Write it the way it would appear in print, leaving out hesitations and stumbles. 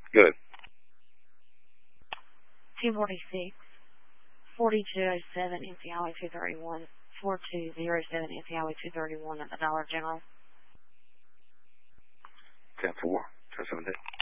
Good. 246, 4207, empty highway 231, 4207, empty highway 231 at the Dollar General. 10-4, 7